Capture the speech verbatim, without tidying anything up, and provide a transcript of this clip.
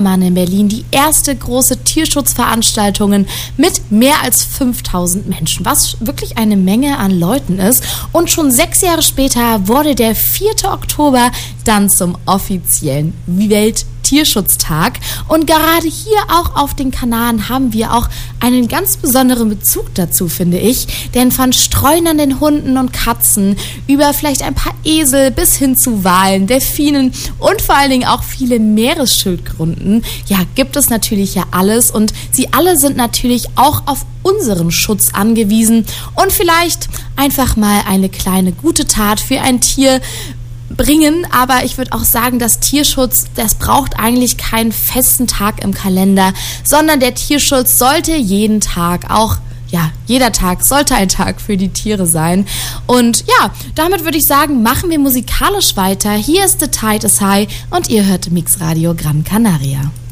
in Berlin die erste große Tierschutzveranstaltung mit mehr als fünftausend Menschen, was wirklich eine Menge an Leuten ist. Und schon sechs Jahre später wurde der vierte Oktober dann zum offiziellen Welttierschutztag. Und gerade hier auch auf den Kanaren haben wir auch einen ganz besonderen Bezug dazu, finde ich. Denn von streunenden Hunden und Katzen über vielleicht ein paar Esel bis hin zu Walen, Delfinen und vor allen Dingen auch viele Meeresschildkröten, ja, gibt es natürlich ja alles. Und sie alle sind natürlich auch auf unseren Schutz angewiesen und vielleicht einfach mal eine kleine gute Tat für ein Tier bringen, aber ich würde auch sagen, dass Tierschutz, das braucht eigentlich keinen festen Tag im Kalender, sondern der Tierschutz sollte jeden Tag auch, ja, jeder Tag sollte ein Tag für die Tiere sein. Und ja, damit würde ich sagen, machen wir musikalisch weiter. Hier ist The Tide is High und ihr hört Mix Radio Gran Canaria.